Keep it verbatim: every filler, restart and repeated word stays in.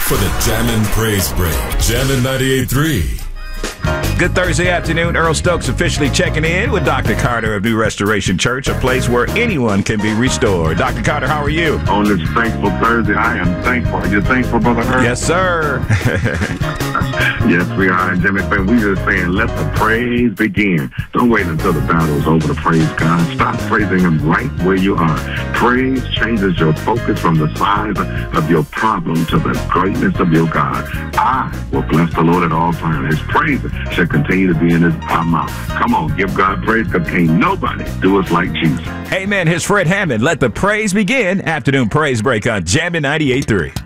for the Jammin' Praise Break. Jammin' ninety-eight point three. Good Thursday afternoon. Earl Stokes officially checking in with Doctor Carter of New Restoration Church, a place where anyone can be restored. Doctor Carter, how are you? On this thankful Thursday, I am thankful. Are you thankful, Brother Herb? Yes, sir. Yes, we are. And Jimmy, we just saying, let the praise begin. Don't wait until the battle's over to praise God. Stop praising Him right where you are. Praise changes your focus from the size of your problem to the greatness of your God. I will bless the Lord at all times. His praise shall continue to be in His mouth. Come on, give God praise, because can't nobody do us like Jesus. Amen. Here's Fred Hammond. Let the praise begin. Afternoon Praise Break on Jammin' ninety-eight point three.